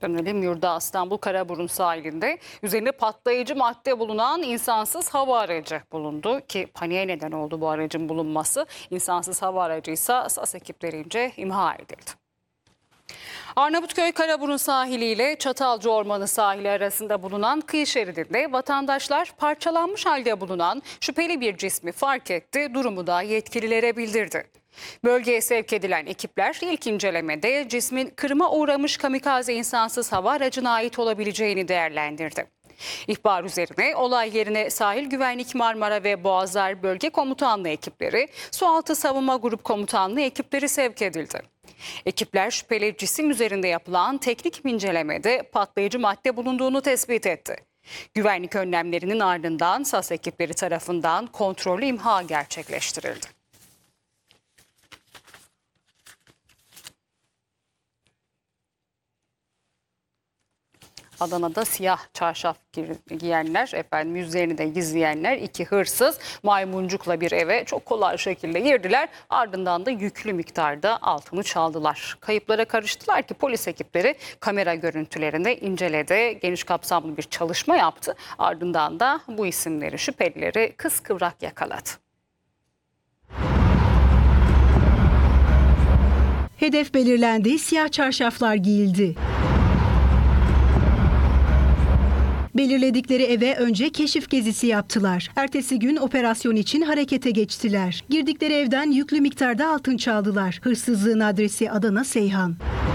Dönelim yurda. İstanbul Karaburun sahilinde üzerinde patlayıcı madde bulunan insansız hava aracı bulundu ki paniğe neden oldu bu aracın bulunması. İnsansız hava aracı ise SAS ekiplerince imha edildi. Arnavutköy Karaburun sahili ile Çatalca Ormanı sahili arasında bulunan kıyı şeridinde vatandaşlar parçalanmış halde bulunan şüpheli bir cismi fark etti, durumu da yetkililere bildirdi. Bölgeye sevk edilen ekipler ilk incelemede cismin kırıma uğramış kamikaze insansız hava aracına ait olabileceğini değerlendirdi. İhbar üzerine olay yerine Sahil Güvenlik Marmara ve Boğazlar Bölge Komutanlığı ekipleri, Sualtı Savunma Grup Komutanlığı ekipleri sevk edildi. Ekipler şüpheli cisim üzerinde yapılan teknik incelemede patlayıcı madde bulunduğunu tespit etti. Güvenlik önlemlerinin ardından SAS ekipleri tarafından kontrollü imha gerçekleştirildi. Adana'da siyah çarşaf giyenler, yüzlerini de gizleyenler, iki hırsız maymuncukla bir eve çok kolay şekilde girdiler. Ardından da yüklü miktarda altını çaldılar. Kayıplara karıştılar ki polis ekipleri kamera görüntülerini inceledi. Geniş kapsamlı bir çalışma yaptı. Ardından da bu isimleri, şüphelileri kıskıvrak yakaladı. Hedef belirlendi, siyah çarşaflar giyildi. Belirledikleri eve önce keşif gezisi yaptılar. Ertesi gün operasyon için harekete geçtiler. Girdikleri evden yüklü miktarda altın çaldılar. Hırsızlığın adresi Adana Seyhan.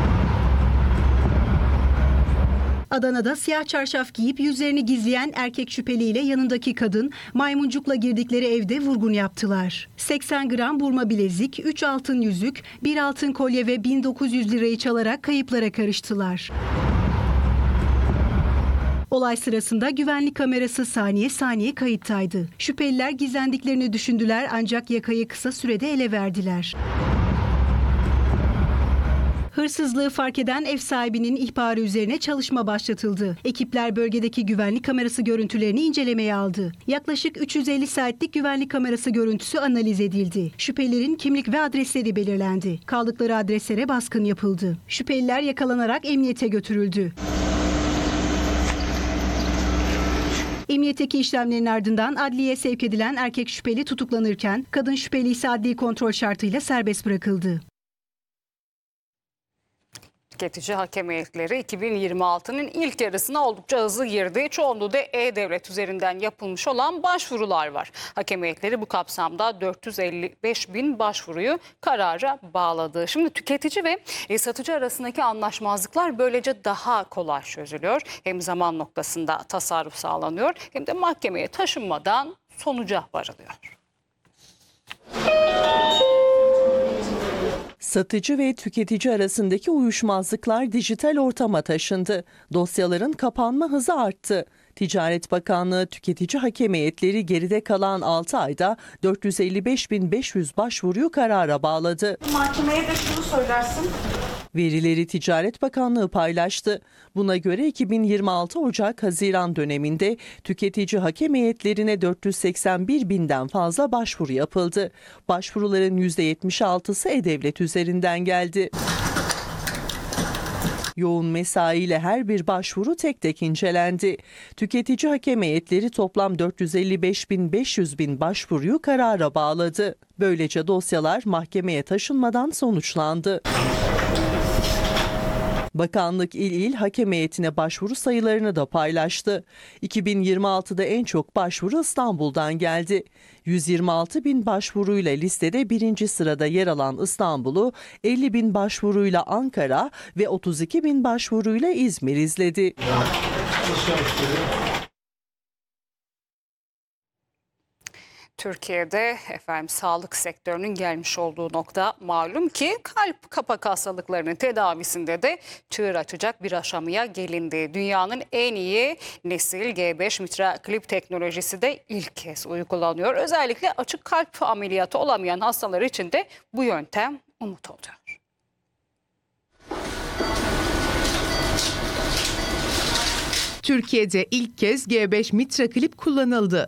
Adana'da siyah çarşaf giyip yüzlerini gizleyen erkek şüpheliyle yanındaki kadın maymuncukla girdikleri evde vurgun yaptılar. 80 gram burma bilezik, 3 altın yüzük, 1 altın kolye ve 1900 lirayı çalarak kayıplara karıştılar. Olay sırasında güvenlik kamerası saniye saniye kayıttaydı. Şüpheliler gizlendiklerini düşündüler ancak yakayı kısa sürede ele verdiler. Hırsızlığı fark eden ev sahibinin ihbarı üzerine çalışma başlatıldı. Ekipler bölgedeki güvenlik kamerası görüntülerini incelemeye aldı. Yaklaşık 350 saatlik güvenlik kamerası görüntüsü analiz edildi. Şüphelilerin kimlik ve adresleri belirlendi. Kaldıkları adreslere baskın yapıldı. Şüpheliler yakalanarak emniyete götürüldü. Emniyetteki işlemlerin ardından adliyeye sevk edilen erkek şüpheli tutuklanırken kadın şüpheli ise adli kontrol şartıyla serbest bırakıldı. Tüketici hakem heyetleri 2026'nın ilk yarısına oldukça hızlı girdi. Çoğunluğu da E-Devlet üzerinden yapılmış olan başvurular var. Hakem heyetleri bu kapsamda 455 bin başvuruyu karara bağladı. Şimdi tüketici ve satıcı arasındaki anlaşmazlıklar böylece daha kolay çözülüyor. Hem zaman noktasında tasarruf sağlanıyor hem de mahkemeye taşınmadan sonuca varılıyor. Satıcı ve tüketici arasındaki uyuşmazlıklar dijital ortama taşındı. Dosyaların kapanma hızı arttı. Ticaret Bakanlığı tüketici hakem heyetleri geride kalan 6 ayda 455.500 başvuruyu karara bağladı. Mahkemeye de şunu söylersin. Verileri Ticaret Bakanlığı paylaştı. Buna göre 2026 Ocak-Haziran döneminde tüketici hakem heyetlerine 481 binden fazla başvuru yapıldı. Başvuruların %76'sı E-Devlet üzerinden geldi. Yoğun mesaiyle her bir başvuru tek tek incelendi. Tüketici hakem heyetleri toplam 455.500 bin başvuruyu karara bağladı. Böylece dosyalar mahkemeye taşınmadan sonuçlandı. Bakanlık il hakem heyetine başvuru sayılarını da paylaştı. 2026'da en çok başvuru İstanbul'dan geldi. 126 bin başvuruyla listede birinci sırada yer alan İstanbul'u 50 bin başvuruyla Ankara ve 32 bin başvuruyla İzmir izledi. Türkiye'de sağlık sektörünün gelmiş olduğu nokta malum ki kalp kapak hastalıklarının tedavisinde de çığır açacak bir aşamaya gelindi. Dünyanın en iyi nesil G5 mitraklip teknolojisi de ilk kez uygulanıyor. Özellikle açık kalp ameliyatı olamayan hastalar için de bu yöntem umut oluyor. Türkiye'de ilk kez G5 mitraklip kullanıldı.